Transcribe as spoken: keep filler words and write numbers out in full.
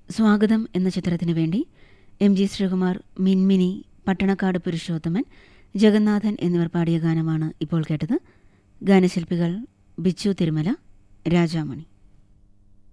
സ്വാഗതം എന്ന ചിത്രത്തിനു വേണ്ടി എം ജി ശ്രീകുമാർ, മിൻമിനി, പട്ടണക്കാട് പുരുഷോത്തമൻ, ജഗന്നാഥൻ എന്നിവർ പാടിയ ഗാനമാണ് ഇപ്പോൾ കേട്ടത്. ഗാനശില്പികൾ ബിച്ചു തിരുമല, രാജാമണി.